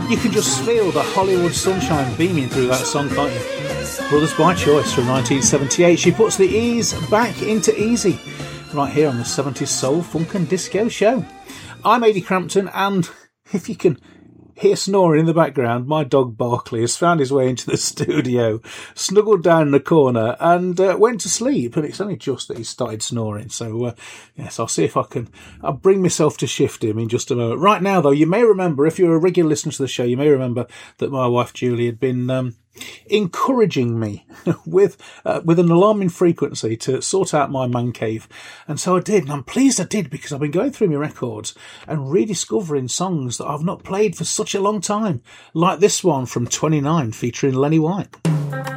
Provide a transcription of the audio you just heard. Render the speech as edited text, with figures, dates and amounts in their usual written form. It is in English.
You can just feel the Hollywood sunshine beaming through that song, can't you? Brothers by Choice from 1978. She puts the E's back into easy right here on the 70s Soul, Funk and Disco Show. I'm Ady Crampton, and if you can hear snoring in the background, my dog Barkley has found his way into the studio, snuggled down in the corner and went to sleep, and it's only just that he started snoring. So yes, I'll see if I'll bring myself to shift him in just a moment. Right now though, you may remember, if you're a regular listener to the show, you may remember that my wife Julie had been encouraging me with an alarming frequency to sort out my man cave, and so I did, and I'm pleased I did, because I've been going through my records and rediscovering songs that I've not played for such a long time, like this one from 29 featuring Lenny White.